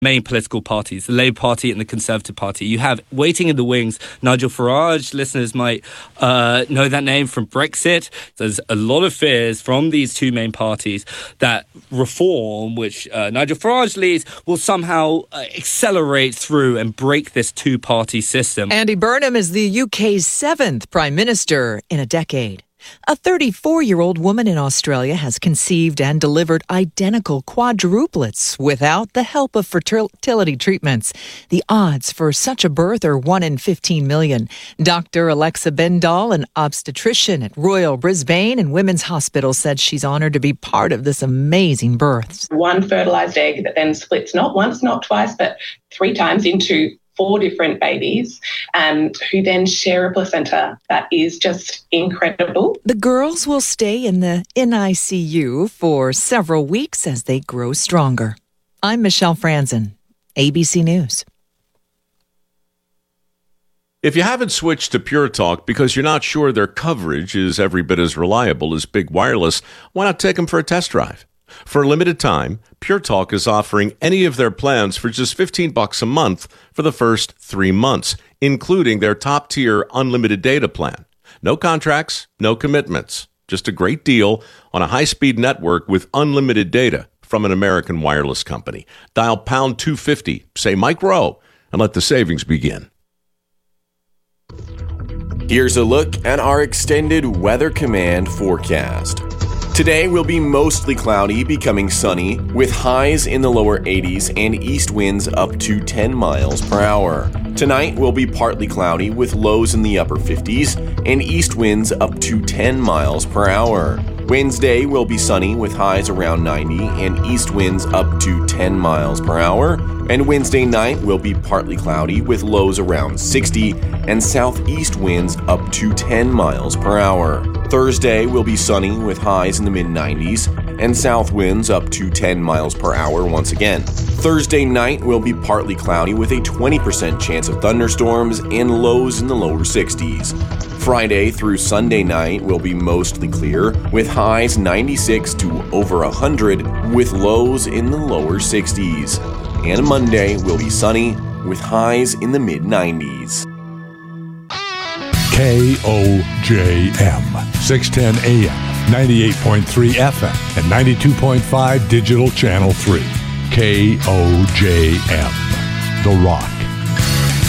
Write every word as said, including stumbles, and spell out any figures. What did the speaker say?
main political parties, the Labour Party and the Conservative Party. You have waiting in the wings Nigel Farage. Listeners might uh, know that name from Brexit. There's a lot of fears from these two main parties that reform, which uh, Nigel Farage leads, will somehow uh, accelerate through and break this two-party system. Andy Burnham is the U K's seventh Prime Minister in a decade. A thirty-four-year-old woman in Australia has conceived and delivered identical quadruplets without the help of fertility treatments. The odds for such a birth are one in fifteen million. Doctor Alexa Bendall, an obstetrician at Royal Brisbane and Women's Hospital, said she's honoured to be part of this amazing birth. One fertilised egg that then splits not once, not twice, but three times into four different babies um, who then share a placenta. That is just incredible. The girls will stay in the N I C U for several weeks as they grow stronger. I'm Michelle Franzen, A B C News. If you haven't switched to Pure Talk because you're not sure their coverage is every bit as reliable as Big Wireless, why not take them for a test drive? For a limited time, Pure Talk is offering any of their plans for just fifteen bucks a month for the first three months, including their top-tier unlimited data plan. No contracts, no commitments. Just a great deal on a high-speed network with unlimited data from an American wireless company. Dial pound two fifty, say Mike Rowe, and let the savings begin. Here's a look at our extended Weather Command forecast. Today will be mostly cloudy, becoming sunny, with highs in the lower eighties and east winds up to ten miles per hour. Tonight will be partly cloudy, with lows in the upper fifties and east winds up to ten miles per hour. Wednesday will be sunny, with highs around ninety and east winds up to ten miles per hour. And Wednesday night will be partly cloudy, with lows around sixty and southeast winds up to ten miles per hour. Thursday will be sunny, with highs in the mid nineties and south winds up to ten miles per hour once again. Thursday night will be partly cloudy, with a twenty percent chance of thunderstorms and lows in the lower sixties. Friday through Sunday night will be mostly clear, with highs ninety-six to over one hundred, with lows in the lower sixties. And Monday will be sunny, with highs in the mid nineties. K O J M, six ten A M, ninety-eight point three F M, and ninety-two point five Digital Channel three. K O J M, The Rock.